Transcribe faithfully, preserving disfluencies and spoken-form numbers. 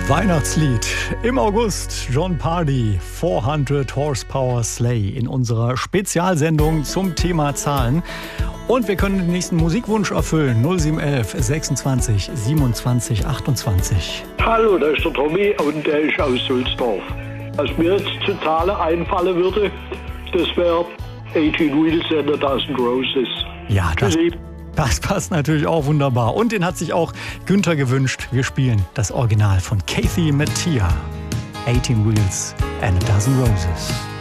Weihnachtslied im August. Jon Pardi, vierhundert Horsepower Sleigh in unserer Spezialsendung zum Thema Zahlen. Und wir können den nächsten Musikwunsch erfüllen. null sieben eins eins sechsundzwanzig siebenundzwanzig achtundzwanzig. Hallo, da ist der Tommy und der ist aus Sulzdorf. Was mir jetzt zu Zahlen einfallen würde, das wäre achtzehn Wheels and a Dozen Roses. Ja, das, das passt natürlich auch wunderbar. Und den hat sich auch Günther gewünscht. Wir spielen das Original von Kathy Mattea. achtzehn Wheels and a Dozen Roses.